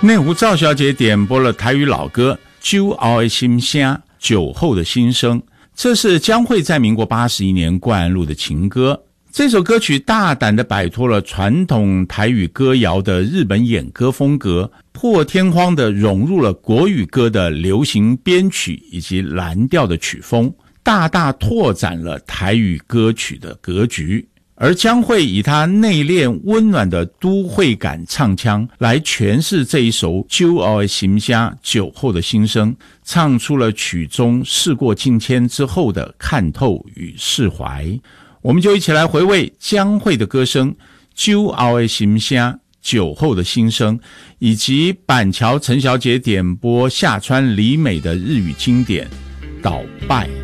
内湖赵小姐点播了台语老歌《酒后的心声》，酒后的心声，这是江蕙在民国81年灌录的情歌。这首歌曲大胆地摆脱了传统台语歌谣的日本演歌风格，破天荒地融入了国语歌的流行编曲以及蓝调的曲风，大大拓展了台语歌曲的格局。而江蕙以她内敛温暖的都会感唱腔来诠释这一首酒后的心声，酒后的心声，唱出了曲中事过境迁之后的看透与释怀。我们就一起来回味江蕙的歌声，酒后的心声，酒后的心声，以及板桥陈小姐点播下川里美的日语经典《倒拜》。